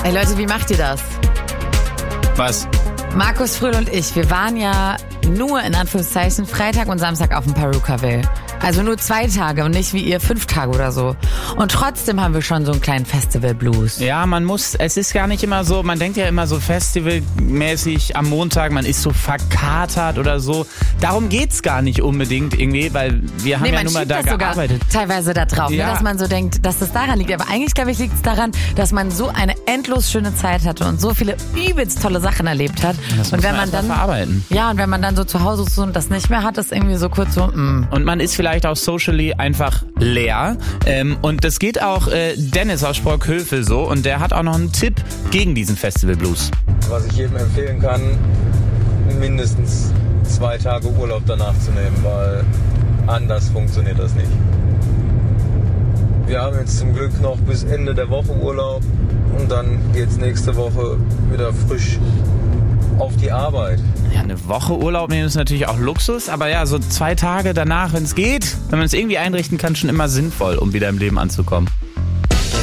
Ey Leute, wie macht ihr das? Was? Markus Fröhl und ich, wir waren ja nur in Anführungszeichen Freitag und Samstag auf dem Perukaville. Also nur 2 Tage und nicht wie ihr 5 Tage oder so. Und trotzdem haben wir schon so einen kleinen Festival-Blues. Ja, es ist gar nicht immer so, man denkt ja immer so festivalmäßig am Montag, man ist so verkatert oder so. Darum geht's gar nicht unbedingt irgendwie, weil wir haben ja nun mal da gearbeitet. Teilweise da drauf, ja. Ne, dass man so denkt, dass das daran liegt. Aber eigentlich, glaube ich, liegt es daran, dass man so eine endlos schöne Zeit hatte und so viele übelst tolle Sachen erlebt hat. Das und muss wenn man dann verarbeiten. Ja, und wenn man dann so zu Hause ist und das nicht mehr hat, ist irgendwie so kurz so. Und man ist vielleicht auch socially einfach leer. Und das geht auch Dennis aus Sprockhövel so. Und der hat auch noch einen Tipp gegen diesen Festival Blues. Was ich jedem empfehlen kann, mindestens 2 Tage Urlaub danach zu nehmen, weil anders funktioniert das nicht. Wir haben jetzt zum Glück noch bis Ende der Woche Urlaub und dann geht's nächste Woche wieder frisch auf die Arbeit. Ja, eine Woche Urlaub nehmen ist natürlich auch Luxus, aber ja, so 2 Tage danach, wenn es geht, wenn man es irgendwie einrichten kann, schon immer sinnvoll, um wieder im Leben anzukommen.